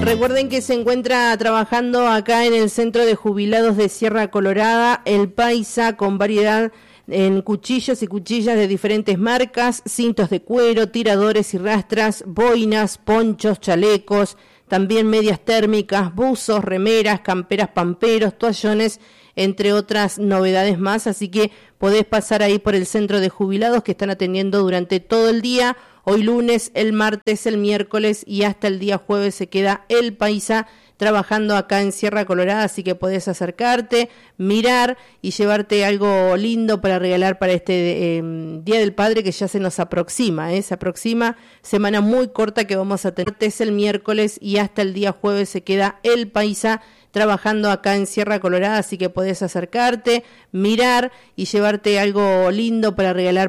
Recuerden que se encuentra trabajando acá en el Centro de Jubilados de Sierra Colorada, El Paisa, con variedad en cuchillos y cuchillas de diferentes marcas, cintos de cuero, tiradores y rastras, boinas, ponchos, chalecos, también medias térmicas, buzos, remeras, camperas, pamperos, toallones, entre otras novedades más. Así que podés pasar ahí por el Centro de Jubilados, que están atendiendo durante todo el día. Hoy lunes, el martes, el miércoles y hasta el día jueves se queda El Paisa trabajando acá en Sierra Colorada, así que podés acercarte, mirar y llevarte algo lindo para regalar para este Día del Padre que ya se nos aproxima, se aproxima, semana muy corta que vamos a tener. Es el miércoles y hasta el día jueves se queda El Paisa trabajando acá en Sierra Colorada, así que podés acercarte, mirar y llevarte algo lindo para regalar